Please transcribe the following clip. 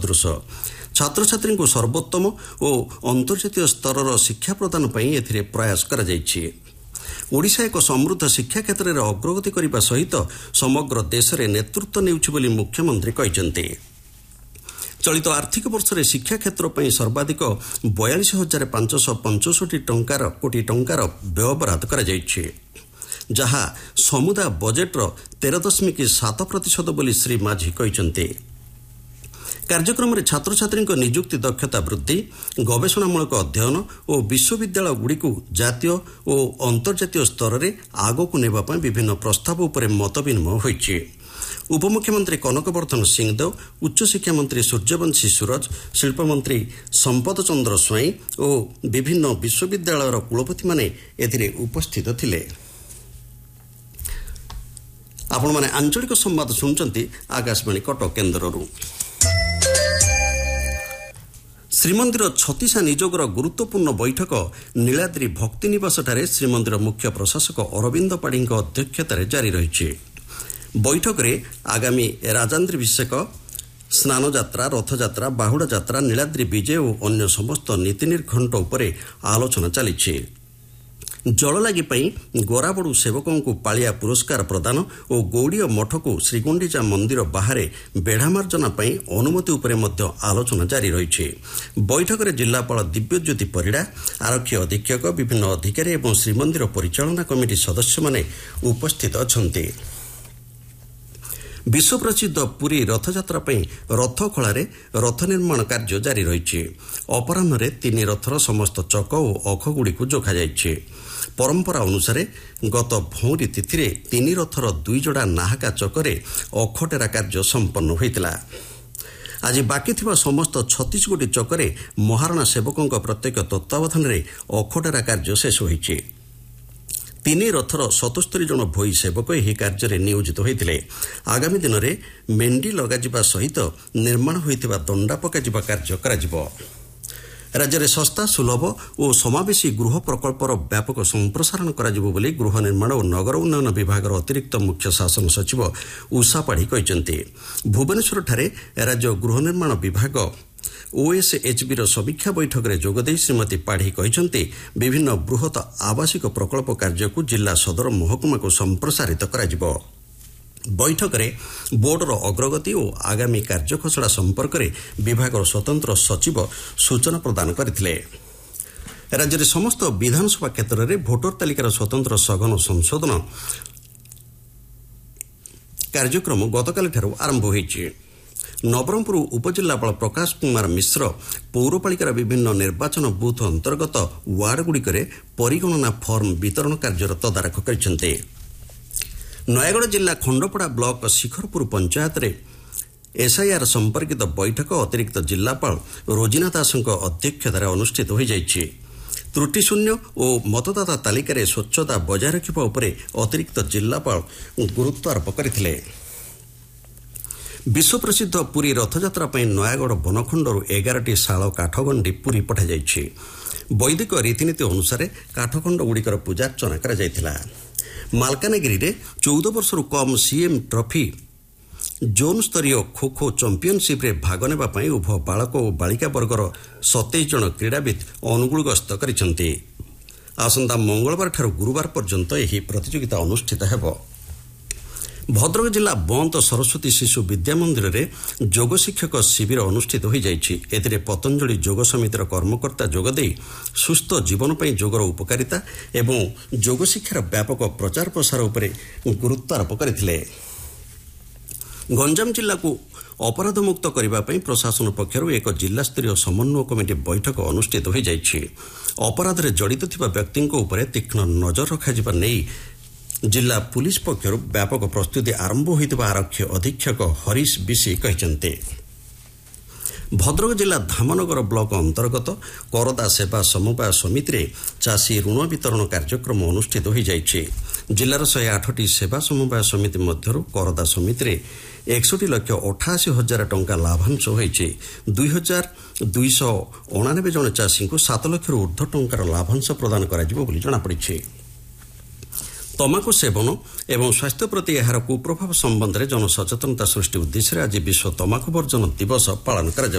ସଦୃଶ। ଛାତ୍ରଛାତ୍ରୀଙ୍କୁ ସର୍ବୋତ୍ତମ ଓ ଅନ୍ତର୍ଜାତୀୟ ସ୍ତରର ଶିକ୍ଷା ପ୍ରଦାନ ପାଇଁ ଏଥିରେ ପ୍ରୟାସ କରାଯାଇଛି। ଓଡ଼ିଶା ଏକ ସମୃଦ୍ଧ ଶିକ୍ଷା କ୍ଷେତ୍ରରେ ଅଗ୍ରଗତି କରିବା ସହିତ ସମଗ୍ର ଦେଶରେ ନେତୃତ୍ୱ ନେଉଛି ବୋଲି ମୁଖ୍ୟମନ୍ତ୍ରୀ କହିଛନ୍ତି। ଚଳିତ ଆର୍ଥିକ ବର୍ଷରେ ଶିକ୍ଷା କ୍ଷେତ୍ର ପାଇଁ ସର୍ବାଧିକ 42,565 କୋଟି ଟଙ୍କାର ବ୍ୟୟବରାଦ କରାଯାଇଛି, ଯାହା ସମୁଦାୟ ବଜେଟ୍ର 13.7% ବୋଲି ଶ୍ରୀ ମାଝୀ କହିଛନ୍ତି। କାର୍ଯ୍ୟକ୍ରମରେ ଛାତ୍ରଛାତ୍ରୀଙ୍କ ନିଯୁକ୍ତି ଦକ୍ଷତା ବୃଦ୍ଧି, ଗବେଷଣାମୂଳକ ଅଧ୍ୟୟନ ଓ ବିଶ୍ୱବିଦ୍ୟାଳୟଗୁଡ଼ିକୁ ଜାତୀୟ ଓ ଅନ୍ତର୍ଜାତୀୟ ସ୍ତରରେ ଆଗକୁ ନେବା ପାଇଁ ବିଭିନ୍ନ ପ୍ରସ୍ତାବ ଉପରେ ମତ ବିନିମୟ ହୋଇଛି। ଉପମୁଖ୍ୟମନ୍ତ୍ରୀ କନକବର୍ଦ୍ଧନ ସିଂହଦେଓ, ଉଚ୍ଚଶିକ୍ଷାମନ୍ତ୍ରୀ ସୂର୍ଯ୍ୟବଂଶୀ ସୁରଜ, ଶିଳ୍ପମନ୍ତ୍ରୀ ସମ୍ପଦ ଚନ୍ଦ୍ର ସ୍ୱାଇଁ ଓ ବିଭିନ୍ନ ବିଶ୍ୱବିଦ୍ୟାଳୟର କୁଳପତିମାନେ ଏଥିରେ ଉପସ୍ଥିତ ଥିଲେ। ଆପଣମାନେ ଆଞ୍ଚଳିକ ସମ୍ବାଦ ଶୁଣୁଛନ୍ତି ଆକାଶବାଣୀ କଟକ କେନ୍ଦ୍ରରୁ। ଶ୍ରୀମନ୍ଦିର ଛତିଶା ନିଯୋଗର ଗୁରୁତ୍ୱପୂର୍ଣ୍ଣ ବୈଠକ ନୀଳାଦ୍ରି ଭକ୍ତିନିବାସଠାରେ ଶ୍ରୀମନ୍ଦିର ମୁଖ୍ୟ ପ୍ରଶାସକ ଅରବିନ୍ଦ ପାଢ଼ୀଙ୍କ ଅଧ୍ୟକ୍ଷତାରେ ଜାରି ରହିଛି। ବୈଠକରେ ଆଗାମୀ ରାଜାନ୍ଦ୍ରୀଭିଷେକ, ସ୍ନାନଯାତ୍ରା, ରଥଯାତ୍ରା, ବାହୁଡ଼ା ଯାତ୍ରା, ନୀଳାଦ୍ରି ବିଜେ ଓ ଅନ୍ୟ ସମସ୍ତ ନୀତିନିର୍ଘଣ୍ଟ ଉପରେ ଆଲୋଚନା ଚାଲିଛି। ଜଳଲାଗି ପାଇଁ ଗୋରାବଡ଼ୁ ସେବକଙ୍କୁ ପାଳିଆ ପୁରସ୍କାର ପ୍ରଦାନ ଓ ଗୌଡ଼ୀୟ ମଠକୁ ଶ୍ରୀଗୁଣ୍ଡିଚା ମନ୍ଦିର ବାହାରେ ବେଢ଼ାମାର୍ଜନା ପାଇଁ ଅନୁମତି ଉପରେ ମଧ୍ୟ ଆଲୋଚନା ଜାରି ରହିଛି। ବୈଠକରେ ଜିଲ୍ଲାପାଳ ଦିବ୍ୟଜ୍ୟୋତି ପରିଡ଼ା, ଆରକ୍ଷୀ ଅଧୀକ୍ଷକ, ବିଭିନ୍ନ ଅଧିକାରୀ ଏବଂ ଶ୍ରୀମନ୍ଦିର ପରିଚାଳନା କମିଟି ସଦସ୍ୟମାନେ ଉପସ୍ଥିତ ଅଛନ୍ତି। ବିଶ୍ୱପ୍ରସିଦ୍ଧ ପୁରୀ ରଥଯାତ୍ରା ପାଇଁ ରଥଖଳାରେ ରଥ ନିର୍ମାଣ କାର୍ଯ୍ୟ ଜାରି ରହିଛି। ଅପରାହ୍ନରେ 3 ରଥର ସମସ୍ତ ଚକ ଓ ଅଖଗୁଡ଼ିକୁ ଯୋଖାଯାଇଛି। ପରମ୍ପରା ଅନୁସାରେ ଗତ ଭଉଁରୀ ତିଥିରେ 3 ରଥର 2 ଯୋଡ଼ା ନାହାକା ଚକରେ ଅଖଟେରା କାର୍ଯ୍ୟ ସମ୍ପନ୍ନ ହୋଇଥିଲା। ଆଜି ବାକି ଥିବା ସମସ୍ତ 36 ଗୋଟି ଚକରେ ମହାରଣା ସେବକଙ୍କ ପ୍ରତ୍ୟେକ ତତ୍ତ୍ୱାବଧାନରେ ଅଖଟେରା କାର୍ଯ୍ୟ ଶେଷ ହୋଇଛି। 3 ରଥର 77 ଜଣ ଭୋଇ ସେବକ ଏହି କାର୍ଯ୍ୟରେ ନିୟୋଜିତ ହୋଇଥିଲେ। ଆଗାମୀ ଦିନରେ ମେଣ୍ଡି ଲଗାଯିବା ସହିତ ନିର୍ମାଣ ହୋଇଥିବା ଦଣ୍ଡା ପକାଯିବା କାର୍ଯ୍ୟ କରାଯିବ। ରାଜ୍ୟରେ ଶସ୍ତା, ସୁଲଭ ଓ ସମାବେଶୀ ଗୃହ ପ୍ରକଳ୍ପର ବ୍ୟାପକ ସମ୍ପ୍ରସାରଣ କରାଯିବ ବୋଲି ଗୃହ ନିର୍ମାଣ ଓ ନଗର ଉନ୍ନୟନ ବିଭାଗର ଅତିରିକ୍ତ ମୁଖ୍ୟ ଶାସନ ସଚିବ ଉଷା ପାଢ଼ୀ କହିଛନ୍ତି। ଭୁବନେଶ୍ୱରଠାରେ ରାଜ୍ୟ ଗୃହ ନିର୍ମାଣ ବିଭାଗ OSHBର ସମୀକ୍ଷା ବୈଠକରେ ଯୋଗଦେଇ ଶ୍ରୀମତୀ ପାଢ଼ୀ କହିଛନ୍ତି, ବିଭିନ୍ନ ବୃହତ ଆବାସିକ ପ୍ରକଳ୍ପ କାର୍ଯ୍ୟକୁ ଜିଲ୍ଲା ସଦର ମହକୁମାକୁ ସମ୍ପ୍ରସାରିତ କରାଯିବ। ବୈଠକରେ ବୋର୍ଡର ଅଗ୍ରଗତି ଓ ଆଗାମୀ କାର୍ଯ୍ୟଖସଡ଼ା ସମ୍ପର୍କରେ ବିଭାଗର ସ୍ୱତନ୍ତ୍ର ସଚିବ ସୂଚନା ପ୍ରଦାନ କରିଥିଲେ। ରାଜ୍ୟରେ ସମସ୍ତ ବିଧାନସଭା କ୍ଷେତ୍ରରେ ଭୋଟର ତାଲିକାର ସ୍ୱତନ୍ତ୍ର ସଘନ ସଂଶୋଧନ କାର୍ଯ୍ୟକ୍ରମ ଗତକାଲିଠାରୁ ଆରମ୍ଭ ହୋଇଛି। ନବରଙ୍ଗପୁର ଉପଜିଲ୍ଲାପାଳ ପ୍ରକାଶ କୁମାର ମିଶ୍ର ପୌରପାଳିକାର ବିଭିନ୍ନ ନିର୍ବାଚନ ବୁଥ୍ ଅନ୍ତର୍ଗତ ୱାର୍ଡଗୁଡ଼ିକରେ ପରିଗଣନା ଫର୍ମ ବିତରଣ କାର୍ଯ୍ୟର ତଦାରଖ କରିଛନ୍ତି। ନୟାଗଡ଼ ଜିଲ୍ଲା ଖଣ୍ଡପଡ଼ା ବ୍ଲକ ଶିଖରପୁର ପଞ୍ଚାୟତରେ SIR ସମ୍ପର୍କିତ ବୈଠକ ଅତିରିକ୍ତ ଜିଲ୍ଲାପାଳ ରୋଜିନା ଦାସଙ୍କ ଅଧ୍ୟକ୍ଷତାରେ ଅନୁଷ୍ଠିତ ହୋଇଯାଇଛି। ତ୍ରୁଟିଶୂନ୍ୟ ଓ ମତଦାତା ତାଲିକାରେ ସ୍ୱଚ୍ଛତା ବଜାୟ ରଖିବା ଉପରେ ଅତିରିକ୍ତ ଜିଲ୍ଲାପାଳ ଗୁରୁତ୍ୱାରୋପ କରିଥିଲେ। ବିଶ୍ୱପ୍ରସିଦ୍ଧ ପୁରୀ ରଥଯାତ୍ରା ପାଇଁ ନୟାଗଡ଼ ବନଖଣ୍ଡରୁ 11ଟି ଶାଳ କାଠଗଣ୍ଡି ପୁରୀ ପଠାଯାଇଛି। ବୈଦିକ ରୀତିନୀତି ଅନୁସାରେ କାଠଖଣ୍ଡଗୁଡ଼ିକର ପୂଜାର୍ଚ୍ଚନା କରାଯାଇଥିଲା। ମାଲକାନଗିରିରେ 14 ବର୍ଷରୁ କମ୍ CM ଟ୍ରଫି ଜୋନ୍ ସ୍ତରୀୟ ଖୋଖୋ ଚାମ୍ପିୟନସିପ୍ରେ ଭାଗ ନେବା ପାଇଁ ଉଭୟ ବାଳକ ଓ ବାଳିକା ବର୍ଗର 27 ଜଣ କ୍ରୀଡ଼ାବିତ୍ ଅନୁଗୁଳ ଗସ୍ତ କରିଛନ୍ତି। ଆସନ୍ତା ମଙ୍ଗଳବାରଠାରୁ ଗୁରୁବାର ପର୍ଯ୍ୟନ୍ତ ଏହି ପ୍ରତିଯୋଗିତା ଅନୁଷ୍ଠିତ ହେବ। ଭଦ୍ରକ ଜିଲ୍ଲା ବନ୍ତ ସରସ୍ୱତୀ ଶିଶୁ ବିଦ୍ୟାମନ୍ଦିରରେ ଯୋଗ ଶିକ୍ଷକ ଶିବିର ଅନୁଷ୍ଠିତ ହୋଇଯାଇଛି। ଏଥିରେ ପତଞ୍ଜଳି ଯୋଗ ସମିତିର କର୍ମକର୍ତ୍ତା ଯୋଗଦେଇ ସୁସ୍ଥ ଜୀବନ ପାଇଁ ଯୋଗର ଉପକାରିତା ଏବଂ ଯୋଗ ଶିକ୍ଷାର ବ୍ୟାପକ ପ୍ରଚାର ପ୍ରସାର ଉପରେ ଗୁରୁତ୍ୱାରୋପ କରିଥିଲେ। ଗଞ୍ଜାମ ଜିଲ୍ଲାକୁ ଅପରାଧମୁକ୍ତ କରିବା ପାଇଁ ପ୍ରଶାସନ ପକ୍ଷରୁ ଏକ ଜିଲ୍ଲାସ୍ତରୀୟ ସମନ୍ୱୟ କମିଟି ବୈଠକ ଅନୁଷ୍ଠିତ ହୋଇଯାଇଛି। ଅପରାଧରେ ଜଡ଼ିତ ଥିବା ବ୍ୟକ୍ତିଙ୍କ ଉପରେ ତୀକ୍ଷ୍ଣ ନଜର ରଖାଯିବା ନେଇ ଜିଲ୍ଲା ପୁଲିସ ପକ୍ଷରୁ ବ୍ୟାପକ ପ୍ରସ୍ତୁତି ଆରମ୍ଭ ହୋଇଥିବା ଆରକ୍ଷୀ ଅଧୀକ୍ଷକ ହରିଶ ବିଶି କହିଛନ୍ତି। ଭଦ୍ରକ ଜିଲ୍ଲା ଧାମନଗର ବ୍ଲକ ଅନ୍ତର୍ଗତ କରଦା ସେବା ସମବାୟ ସମିତିରେ ଚାଷୀ ଋଣ ବିତରଣ କାର୍ଯ୍ୟକ୍ରମ ଅନୁଷ୍ଠିତ ହୋଇଯାଇଛି। ଜିଲ୍ଲାର 108ଟି ସେବା ସମବାୟ ସମିତି ମଧ୍ୟରୁ କରଦା ସମିତିରେ 61,88,000 ଟଙ୍କା ଲାଭାଂଶ ହୋଇଛି। 2,299 ଜଣ ଚାଷୀଙ୍କୁ 7 ଲକ୍ଷରୁ ଉର୍ଦ୍ଧ୍ୱ ଟଙ୍କାର ଲାଭାଂଶ ପ୍ରଦାନ କରାଯିବ ବୋଲି ଜଣାପଡ଼ିଛି। ତମାଖୁ ସେବନ ଏବଂ ସ୍ୱାସ୍ଥ୍ୟ ପ୍ରତି ଏହାର କୁପ୍ରଭାବ ସମ୍ବନ୍ଧରେ ଜନସଚେତନତା ସୃଷ୍ଟି ଉଦ୍ଦେଶ୍ୟରେ ଆଜି ବିଶ୍ୱ ତମାଖୁ ବର୍ଜନ ଦିବସ ପାଳନ କରାଯାଉଛି।